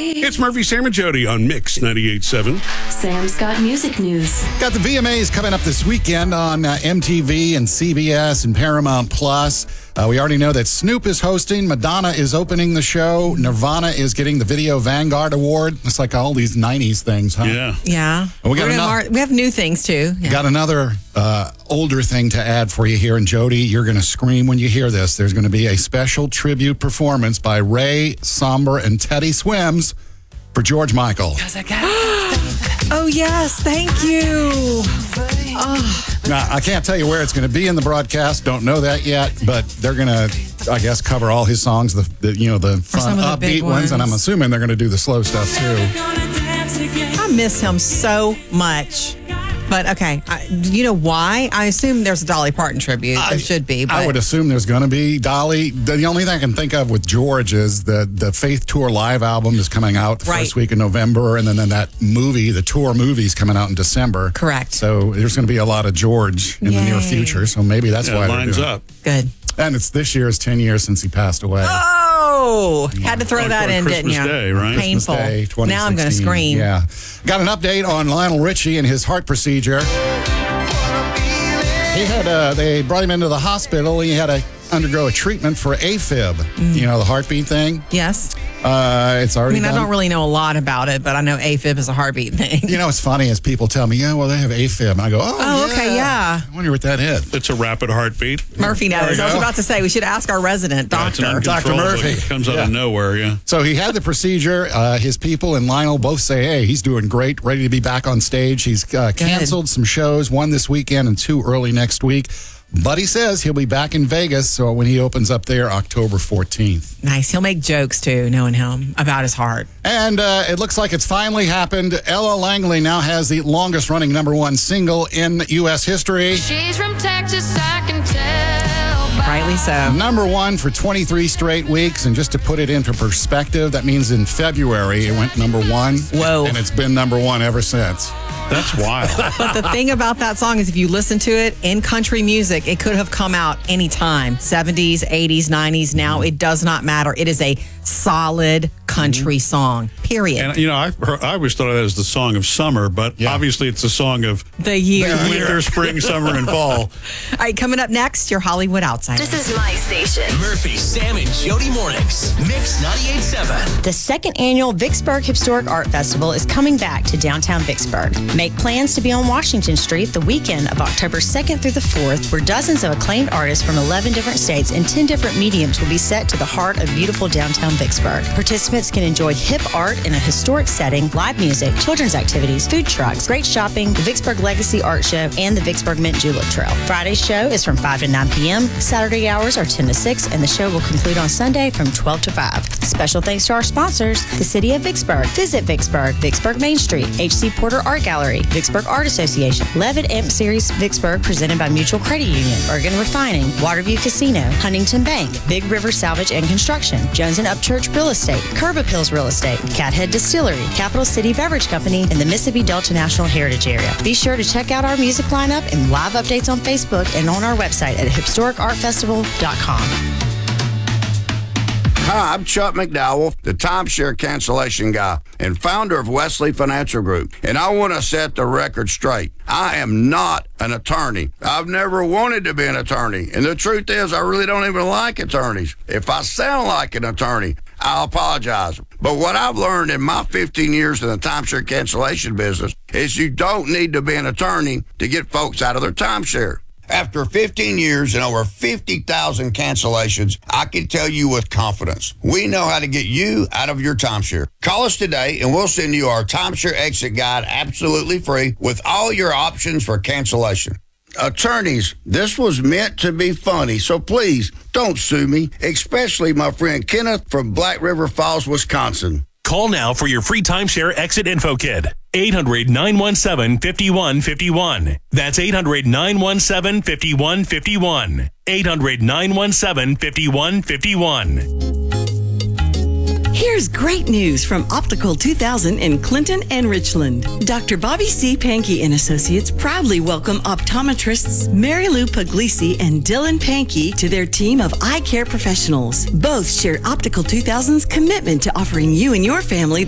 It's Murphy, Sam, and Jody on Mix 98.7. Sam's got music news. Got the VMAs coming up this weekend on MTV and CBS and Paramount Plus. We already know that Snoop is hosting. Madonna is opening the show. Nirvana is getting the Video Vanguard Award. It's like all these 90s things, huh? Yeah. And we have new things, too. Yeah. Got another older thing to add for you here. And Jody, you're going to scream when you hear this. There's going to be a special tribute performance by Ray, Somber, and Teddy Swims for George Michael. Oh, yes. Thank you. Now, I can't tell you where it's going to be in the broadcast. Don't know that yet, but they're going to, I guess, cover all his songs, the fun, upbeat ones, and I'm assuming they're going to do the slow stuff, too. I miss him so much. But, okay, you know why? I assume there's a Dolly Parton tribute. There should be. But I would assume there's going to be. Dolly, the only thing I can think of with George is the Faith Tour live album is coming out the first week of November, and then that movie, the tour movie's coming out in December. Correct. So there's going to be a lot of George in the near future, so maybe that's why it lines they're doing up. Good. And it's this year's 10 years since he passed away. Oh, had to throw that in, Christmas didn't you? Day, right? Painful. Christmas Day, Now I'm going to 2016. scream. Yeah. Got an update on Lionel Richie and his heart procedure. He had they brought him into the hospital. He had to undergo a treatment for AFib. You know, the heartbeat thing? Yes. It's already done. I don't really know a lot about it, but I know AFib is a heartbeat thing. You know, it's funny as people tell me, yeah, well, they have AFib. And I go, okay, yeah. I wonder what that is. It's a rapid heartbeat. Murphy knows. I was about to say, we should ask our resident doctor. Dr. Murphy. It comes out of nowhere, yeah. So he had the procedure. His people and Lionel both say, hey, he's doing great, ready to be back on stage. He's canceled some shows, one this weekend and two early next week. But he says he'll be back in Vegas, so when he opens up there October 14th. Nice. He'll make jokes, too, knowing him, about his heart. And it looks like it's finally happened. Ella Langley now has the longest-running #1 single in U.S. history. She's from Texas, I can tell. Rightly so. #1 for 23 straight weeks. And just to put it into perspective, that means in February it went #1. Whoa. And it's been #1 ever since. That's wild. But the thing about that song is if you listen to it in country music, it could have come out anytime. 70s, 80s, 90s. Now it does not matter. It is a solid country song, period. And, I always thought of that as the song of summer, but obviously it's the song of the year. Winter, spring, summer, and fall. All right, coming up next, your Hollywood Outsider. This is my station. Murphy, Sam, and Jody mornings. Mix 98.7. The second annual Vicksburg Historic Art Festival is coming back to downtown Vicksburg. Make plans to be on Washington Street the weekend of October 2nd through the 4th, where dozens of acclaimed artists from 11 different states and 10 different mediums will be set to the heart of beautiful downtown Vicksburg. Participants can enjoy hip art in a historic setting, live music, children's activities, food trucks, great shopping, the Vicksburg Legacy Art Show, and the Vicksburg Mint Julep Trail. Friday's show is from 5 to 9 p.m. Saturday hours are 10 to 6, and the show will conclude on Sunday from 12 to 5. Special thanks to our sponsors, the City of Vicksburg, Visit Vicksburg, Vicksburg Main Street, H.C. Porter Art Gallery, Vicksburg Art Association, Levitt Amp Series Vicksburg presented by Mutual Credit Union, Bergen Refining, Waterview Casino, Huntington Bank, Big River Salvage and Construction, Jones and Upchurch Real Estate, Curb Appeals Real Estate, Cathead Distillery, Capital City Beverage Company, and the Mississippi Delta National Heritage Area. Be sure to check out our music lineup and live updates on Facebook and on our website at historicartfestival.com. Hi, I'm Chuck McDowell, the timeshare cancellation guy and founder of Wesley Financial Group. And I want to set the record straight. I am not an attorney. I've never wanted to be an attorney. And the truth is, I really don't even like attorneys. If I sound like an attorney, I'll apologize. But what I've learned in my 15 years in the timeshare cancellation business is you don't need to be an attorney to get folks out of their timeshare. After 15 years and over 50,000 cancellations, I can tell you with confidence, we know how to get you out of your timeshare. Call us today and we'll send you our timeshare exit guide absolutely free with all your options for cancellation. Attorneys, this was meant to be funny, so please don't sue me, especially my friend Kenneth from Black River Falls, Wisconsin. Call now for your free timeshare exit info kit. 800-917-5151. That's 800-917-5151. 800-917-5151. Here's great news from Optical 2000 in Clinton and Richland. Dr. Bobby C. Pankey and Associates proudly welcome optometrists Mary Lou Puglisi and Dylan Pankey to their team of eye care professionals. Both share Optical 2000's commitment to offering you and your family